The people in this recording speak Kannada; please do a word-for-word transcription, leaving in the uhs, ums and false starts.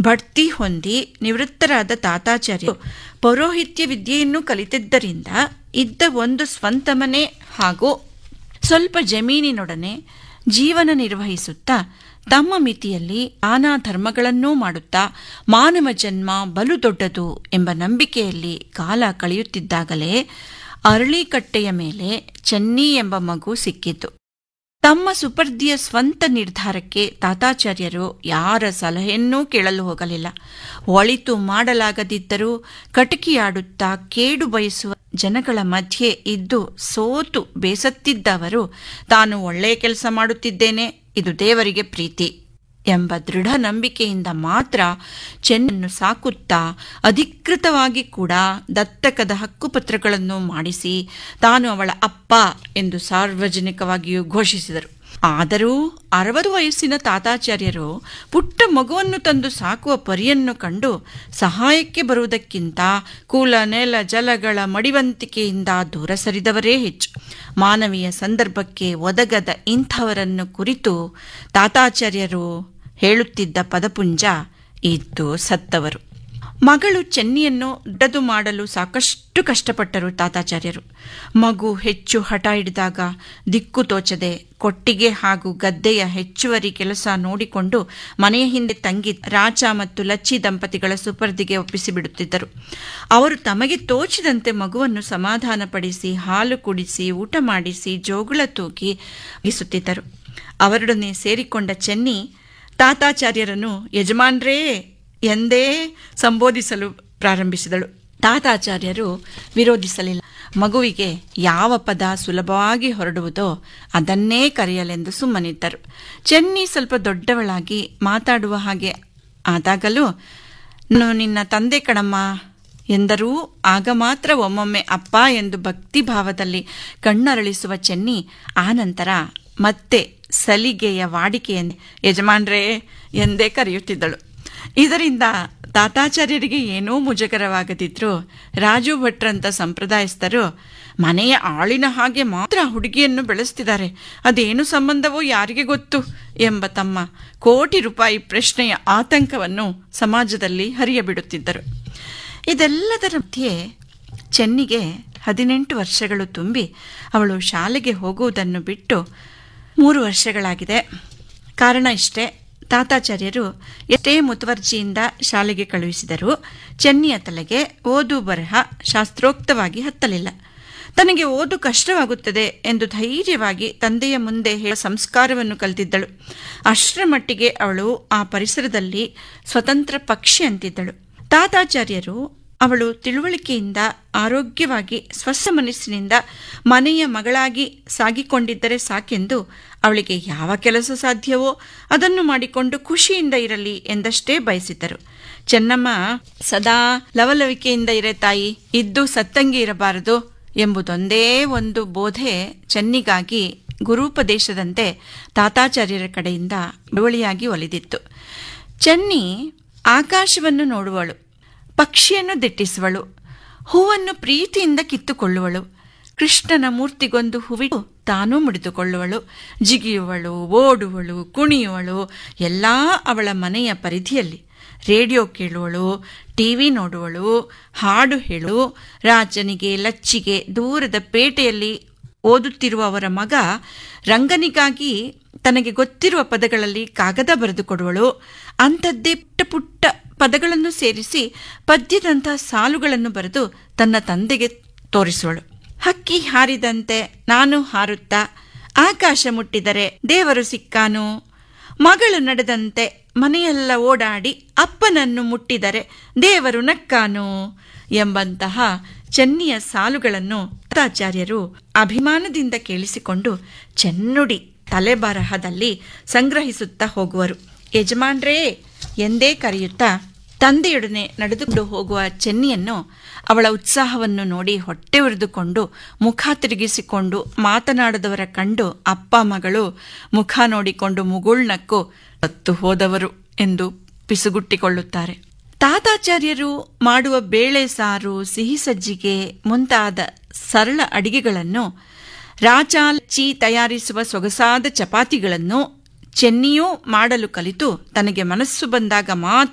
ಬಡ್ತಿ ಹೊಂದಿ ನಿವೃತ್ತರಾದ ತಾತಾಚಾರ್ಯರು ಪೌರೋಹಿತ್ಯ ವಿದ್ಯೆಯನ್ನು ಕಲಿತಿದ್ದರಿಂದ ಇದ್ದ ಒಂದು ಸ್ವಂತ ಮನೆ ಹಾಗೂ ಸ್ವಲ್ಪ ಜಮೀನಿನೊಡನೆ ಜೀವನ ನಿರ್ವಹಿಸುತ್ತಾ ತಮ್ಮ ಮಿತಿಯಲ್ಲಿ ನಾನಾ ಧರ್ಮಗಳನ್ನೂ ಮಾಡುತ್ತಾ ಮಾನವ ಜನ್ಮ ಬಲು ದೊಡ್ಡದು ಎಂಬ ನಂಬಿಕೆಯಲ್ಲಿ ಕಾಲ ಕಳೆಯುತ್ತಿದ್ದಾಗಲೇ ಅರಳಿಕಟ್ಟೆಯ ಮೇಲೆ ಚೆನ್ನಿ ಎಂಬ ಮಗು ಸಿಕ್ಕಿತು. ತಮ್ಮ ಸುಪರ್ದಿಯ ಸ್ವಂತ ನಿರ್ಧಾರಕ್ಕೆ ತಾತಾಚಾರ್ಯರು ಯಾರ ಸಲಹೆಯನ್ನೂ ಕೇಳಲು ಹೋಗಲಿಲ್ಲ. ಒಳಿತು ಮಾಡಲಾಗದಿದ್ದರೂ ಕಟಕಿಯಾಡುತ್ತಾ ಕೇಡು ಬಯಸುವ ಜನಗಳ ಮಧ್ಯೆ ಇದ್ದು ಸೋತು ಬೇಸತ್ತಿದ್ದ ಅವರು, ತಾನು ಒಳ್ಳೆಯ ಕೆಲಸ ಮಾಡುತ್ತಿದ್ದೇನೆ, ಇದು ದೇವರಿಗೆ ಪ್ರೀತಿ ಎಂಬ ದೃಢ ನಂಬಿಕೆಯಿಂದ ಮಾತ್ರ ಚೆನ್ನನ್ನು ಸಾಕುತ್ತಾ ಅಧಿಕೃತವಾಗಿ ಕೂಡ ದತ್ತಕದ ಹಕ್ಕುಪತ್ರಗಳನ್ನು ಮಾಡಿಸಿ ತಾನು ಅವಳ ಅಪ್ಪ ಎಂದು ಸಾರ್ವಜನಿಕವಾಗಿಯೂ ಘೋಷಿಸಿದರು. ಆದರೂ ಅರವತ್ತು ವಯಸ್ಸಿನ ತಾತಾಚಾರ್ಯರು ಪುಟ್ಟ ಮಗುವನ್ನು ತಂದು ಸಾಕುವ ಪರಿಯನ್ನು ಕಂಡು ಸಹಾಯಕ್ಕೆ ಬರುವುದಕ್ಕಿಂತ ಕುಲ ನೆಲ ಜಲಗಳ ಮಡಿವಂತಿಕೆಯಿಂದ ದೂರ ಸರಿದವರೇ ಹೆಚ್ಚು. ಮಾನವೀಯ ಸಂದರ್ಭಕ್ಕೆ ಒದಗದ ಇಂಥವರನ್ನು ಕುರಿತು ತಾತಾಚಾರ್ಯರು ಹೇಳುತ್ತಿದ್ದ ಪದಪುಂಜ ಇದ್ದು ಸತ್ತವರು. ಮಗಳು ಚೆನ್ನಿಯನ್ನು ದೊಡ್ಡದು ಮಾಡಲು ಸಾಕಷ್ಟು ಕಷ್ಟಪಟ್ಟರು ತಾತಾಚಾರ್ಯರು. ಮಗು ಹೆಚ್ಚು ಹಠ ಹಿಡಿದಾಗ ದಿಕ್ಕು ತೋಚದೆ ಕೊಟ್ಟಿಗೆ ಹಾಗೂ ಗದ್ದೆಯ ಹೆಚ್ಚುವರಿ ಕೆಲಸ ನೋಡಿಕೊಂಡು ಮನೆಯ ಹಿಂದೆ ತಂಗಿ ರಾಚ ಮತ್ತು ಲಚ್ಚಿ ದಂಪತಿಗಳ ಸುಪರ್ದಿಗೆ ಒಪ್ಪಿಸಿಬಿಡುತ್ತಿದ್ದರು. ಅವರು ತಮಗೆ ತೋಚಿದಂತೆ ಮಗುವನ್ನು ಸಮಾಧಾನಪಡಿಸಿ ಹಾಲು ಕುಡಿಸಿ ಊಟ ಮಾಡಿಸಿ ಜೋಗುಳ ತೂಗಿ ಒಗಿಸುತ್ತಿದ್ದರು. ಅವರೊಡನೆ ಸೇರಿಕೊಂಡ ಚೆನ್ನಿ ತಾತಾಚಾರ್ಯರನ್ನು ಯಜಮಾನ್ರೇ ಎಂದೇ ಸಂಬೋಧಿಸಲು ಪ್ರಾರಂಭಿಸಿದಳು. ತಾತಾಚಾರ್ಯರು ವಿರೋಧಿಸಲಿಲ್ಲ. ಮಗುವಿಗೆ ಯಾವ ಪದ ಸುಲಭವಾಗಿ ಹೊರಡುವುದೋ ಅದನ್ನೇ ಕರೆಯಲೆಂದು ಸುಮ್ಮನಿದ್ದರು. ಚೆನ್ನಿ ಸ್ವಲ್ಪ ದೊಡ್ಡವಳಾಗಿ ಮಾತಾಡುವ ಹಾಗೆ ಆದಾಗಲೂ ನಾನು ನಿನ್ನ ತಂದೆ ಕಣಮ್ಮ ಎಂದರೂ ಆಗ ಮಾತ್ರ ಒಮ್ಮೊಮ್ಮೆ ಅಪ್ಪ ಎಂದು ಭಕ್ತಿಭಾವದಲ್ಲಿ ಕಣ್ಣರಳಿಸುವ ಚೆನ್ನಿ ಆನಂತರ ಮತ್ತೆ ಸಲಿಗೆಯ ವಾಡಿಕೆಯನ್ನೇ ಯಜಮಾನ್ರೇ ಎಂದೇ ಕರೆಯುತ್ತಿದ್ದಳು. ಇದರಿಂದ ತಾತಾಚಾರ್ಯರಿಗೆ ಏನೂ ಮುಜುಗರವಾಗದಿದ್ರು ರಾಜು ಭಟ್ರಂತ ಸಂಪ್ರದಾಯಸ್ಥರು ಮನೆಯ ಆಳಿನ ಹಾಗೆ ಮಾತ್ರ ಹುಡುಗಿಯನ್ನು ಬೆಳೆಸ್ತಿದ್ದಾರೆ, ಅದೇನು ಸಂಬಂಧವೋ ಯಾರಿಗೆ ಗೊತ್ತು ಎಂಬ ತಮ್ಮ ಕೋಟಿ ರೂಪಾಯಿ ಪ್ರಶ್ನೆಯ ಆತಂಕವನ್ನು ಸಮಾಜದಲ್ಲಿ ಹರಿಯಬಿಡುತ್ತಿದ್ದರು. ಇದೆಲ್ಲದರ ಮಧ್ಯೆ ಚೆನ್ನಿಗೆ ಹದಿನೆಂಟು ವರ್ಷಗಳು ತುಂಬಿ ಅವಳು ಶಾಲೆಗೆ ಹೋಗುವುದನ್ನು ಬಿಟ್ಟು ಮೂರು ವರ್ಷಗಳಾಗಿದೆ. ಕಾರಣ ಇಷ್ಟೇ, ತಾತಾಚಾರ್ಯರು ಎಷ್ಟೇ ಮುತುವರ್ಜಿಯಿಂದ ಶಾಲೆಗೆ ಕಳುಹಿಸಿದರೂ ಚೆನ್ನಿಯ ತಲೆಗೆ ಓದು ಬರಹ ಶಾಸ್ತ್ರೋಕ್ತವಾಗಿ ಹತ್ತಲಿಲ್ಲ. ತನಗೆ ಓದು ಕಷ್ಟವಾಗುತ್ತದೆ ಎಂದು ಧೈರ್ಯವಾಗಿ ತಂದೆಯ ಮುಂದೆ ಹೇಳುವ ಸಂಸ್ಕಾರವನ್ನು ಕಲಿತಿದ್ದಳು. ಅಷ್ಟರ ಮಟ್ಟಿಗೆ ಅವಳು ಆ ಪರಿಸರದಲ್ಲಿ ಸ್ವತಂತ್ರ ಪಕ್ಷಿ ಅಂತಿದ್ದಳು. ತಾತಾಚಾರ್ಯರು ಅವಳು ತಿಳುವಳಿಕೆಯಿಂದ ಆರೋಗ್ಯವಾಗಿ ಸ್ವಸ್ಥ ಮನಸ್ಸಿನಿಂದ ಮನೆಯ ಮಗಳಾಗಿ ಸಾಗಿಕೊಂಡಿದ್ದರೆ ಸಾಕೆಂದು ಅವಳಿಗೆ ಯಾವ ಕೆಲಸ ಸಾಧ್ಯವೋ ಅದನ್ನು ಮಾಡಿಕೊಂಡು ಖುಷಿಯಿಂದ ಇರಲಿ ಎಂದಷ್ಟೇ ಬಯಸಿದ್ದರು. ಚೆನ್ನಮ್ಮ ಸದಾ ಲವಲವಿಕೆಯಿಂದ ಇರೆ ತಾಯಿ, ಇದ್ದು ಸತ್ತಂಗಿ ಇರಬಾರದು ಎಂಬುದೊಂದೇ ಒಂದು ಬೋಧೆ ಚೆನ್ನಿಗಾಗಿ ಗುರೂಪದೇಶದಂತೆ ತಾತಾಚಾರ್ಯರ ಕಡೆಯಿಂದ ಬಳುವಳಿಯಾಗಿ ಒಲಿದಿತ್ತು. ಚೆನ್ನಿ ಆಕಾಶವನ್ನು ನೋಡುವಳು, ಪಕ್ಷಿಯನ್ನು ದಿಟ್ಟಿಸುವಳು, ಹೂವನ್ನು ಪ್ರೀತಿಯಿಂದ ಕಿತ್ತುಕೊಳ್ಳುವಳು, ಕೃಷ್ಣನ ಮೂರ್ತಿಗೊಂದು ಹೂವಿಟ್ಟು ತಾನೂ ಮುಡಿದುಕೊಳ್ಳುವಳು, ಜಿಗಿಯುವಳು, ಓಡುವಳು, ಕುಣಿಯುವಳು, ಎಲ್ಲ ಅವಳ ಮನೆಯ ಪರಿಧಿಯಲ್ಲಿ. ರೇಡಿಯೋ ಕೇಳುವಳು, ಟಿವಿ ನೋಡುವಳು, ಹಾಡು ಹೇಳು, ರಾಜನಿಗೆ ಲಚ್ಚಿಗೆ ದೂರದ ಪೇಟೆಯಲ್ಲಿ ಓದುತ್ತಿರುವ ಅವರ ಮಗ ರಂಗನಿಗಾಗಿ ತನಗೆ ಗೊತ್ತಿರುವ ಪದಗಳಲ್ಲಿ ಕಾಗದ ಬರೆದುಕೊಡುವಳು. ಅಂಥದ್ದೇ ಪುಟ್ಟ ಪುಟ್ಟ ಪದಗಳನ್ನು ಸೇರಿಸಿ ಪದ್ಯದಂತಹ ಸಾಲುಗಳನ್ನು ಬರೆದು ತನ್ನ ತಂದೆಗೆ ತೋರಿಸುವಳು. ಹಕ್ಕಿ ಹಾರಿದಂತೆ ನಾನು ಹಾರುತ್ತಾ ಆಕಾಶ ಮುಟ್ಟಿದರೆ ದೇವರು ಸಿಕ್ಕಾನು, ಮಗಳು ನಡೆದಂತೆ ಮನೆಯೆಲ್ಲ ಓಡಾಡಿ ಅಪ್ಪನನ್ನು ಮುಟ್ಟಿದರೆ ದೇವರು ನಕ್ಕಾನು ಎಂಬಂತಹ ಚೆನ್ನಿಯ ಸಾಲುಗಳನ್ನು ತಾತಾಚಾರ್ಯರು ಅಭಿಮಾನದಿಂದ ಕೇಳಿಸಿಕೊಂಡು ಚೆನ್ನುಡಿ ತಲೆಬರಹದಲ್ಲಿ ಸಂಗ್ರಹಿಸುತ್ತಾ ಹೋಗುವರು. ಯಜಮಾನ್ರೇ ಎಂದೇ ಕರೆಯುತ್ತಾ ತಂದೆಯೊಡನೆ ನಡೆದುಕೊಂಡು ಹೋಗುವ ಚೆನ್ನಿಯನ್ನು ಅವಳ ಉತ್ಸಾಹವನ್ನು ನೋಡಿ ಹೊಟ್ಟೆ ಉರಿದುಕೊಂಡು ಮುಖ ತಿರುಗಿಸಿಕೊಂಡು ಮಾತನಾಡದವರ ಕಂಡು ಅಪ್ಪ ಮಗಳು ಮುಖ ನೋಡಿಕೊಂಡು ಮುಗುಳ್ನಕ್ಕು ಸತ್ತು ಹೋದವರು ಎಂದು ಪಿಸುಗುಟ್ಟಿಕೊಳ್ಳುತ್ತಾರೆ. ತಾತಾಚಾರ್ಯರು ಮಾಡುವ ಬೇಳೆ ಸಾರು, ಸಿಹಿ ಸಜ್ಜಿಗೆ ಮುಂತಾದ ಸರಳ ಅಡಿಗೆಗಳನ್ನು, ರಾಚಾಲಚ್ಚಿ ತಯಾರಿಸುವ ಸೊಗಸಾದ ಚಪಾತಿಗಳನ್ನು ಚೆನ್ನಿಯೂ ಮಾಡಲು ಕಲಿತು ತನಗೆ ಮನಸ್ಸು ಬಂದಾಗ ಮಾತ್ರ